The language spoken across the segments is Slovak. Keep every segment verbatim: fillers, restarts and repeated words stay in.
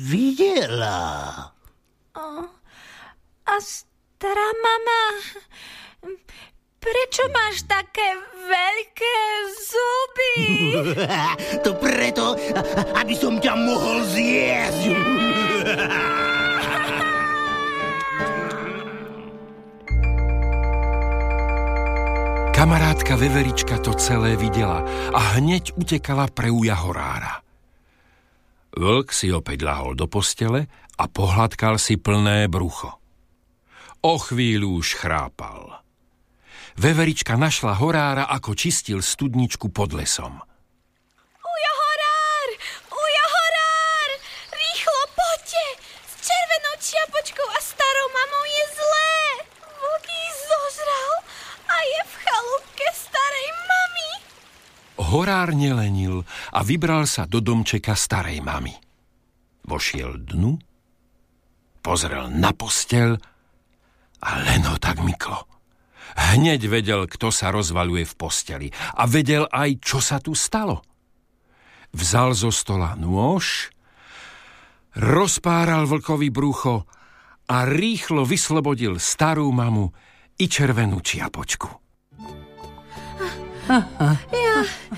videla. O, a stará mama, prečo máš také veľké zuby? To preto, aby som ťa mohol zjesť. Kamarátka Veverička to celé videla a hneď utekala pre uja Horára. Vlk si opäť ľahol do postele a pohľadkal si plné brucho. O chvíľu už chrápal. Veverička našla Horára, ako čistil studničku pod lesom. Ujo Horár! Ujo Horár! Rýchlo poďte! S červenou čiapočkou a starou mamou je zlé! Vlk jí zožral a je v chalúbke starej mamy. Horár nelenil a vybral sa do domčeka starej mamy. Vošiel dnu, pozrel na posteľ a len ho tak myklo. Hneď vedel, kto sa rozvaľuje v posteli a vedel aj, čo sa tu stalo. Vzal zo stola nôž, rozpáral vlkovi brucho a rýchlo vyslobodil starú mamu i červenú čiapočku. Ja,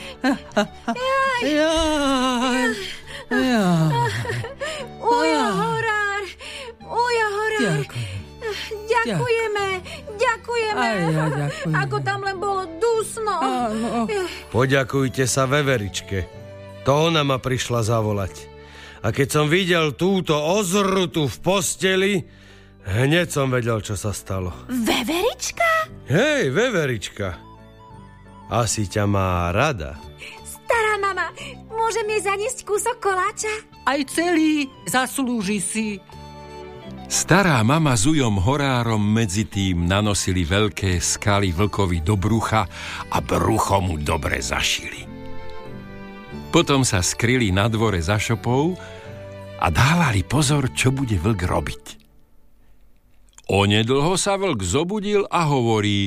ja, ja. Ujo Horár! Ujo Horár! Ďakujeme, ďakujeme. Aj ja ďakujem. Ako tam len bolo dusno. Áno. Poďakujte sa Veveričke. To ona ma prišla zavolať. A keď som videl túto ozrutu v posteli, hneď som vedel, čo sa stalo. Veverička? Hej, Veverička. Asi ťa má rada. Stará mama, môžem jej zaniesť kúsok koláča? Aj celý, zaslúži si. Stará mama s ujom Horárom medzi tým nanosili veľké skaly vlkovi do brucha a brucho mu dobre zašili. Potom sa skryli na dvore za šopou a dávali pozor, čo bude vlk robiť. Onedlho sa vlk zobudil a hovorí: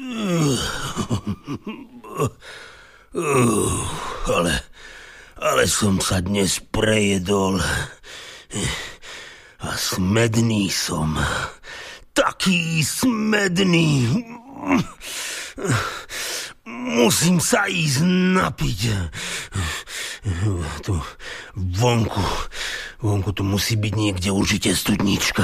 Uh, ale, ale som sa dnes prejedol. A smedný som. Taký smedný. Musím sa ísť napiť. Tu vonku, vonku tu musí byť niekde určite studnička.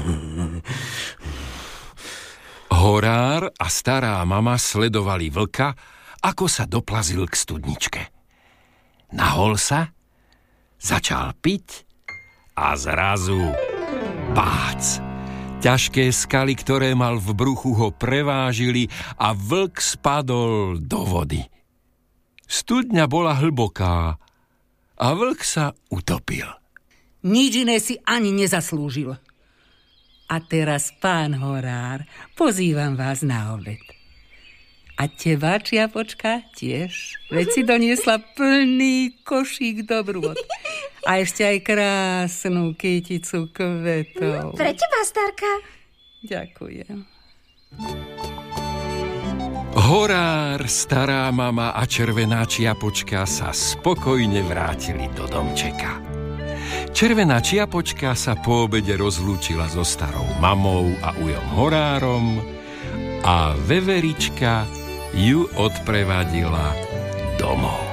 Horár a stará mama sledovali vlka, ako sa doplazil k studničke. Nahol sa, začal piť a zrazu pác. Ťažké skaly, ktoré mal v bruchu, ho prevážili a vlk spadol do vody. Studňa bola hlboká a vlk sa utopil. Nič iné si ani nezaslúžil. A teraz, pán Horár, pozývam vás na obed. A teba, čiapočka, tiež. Veď si doniesla plný košík dobrôt. A ešte aj krásnu kyticu kvetov. Pre teba, starka. Ďakujem. Horár, stará mama a červená čiapočka sa spokojne vrátili do domčeka. Červená čiapočka sa po obede rozlúčila so starou mamou a ujom Horárom a Veverička ju odprevadila domov.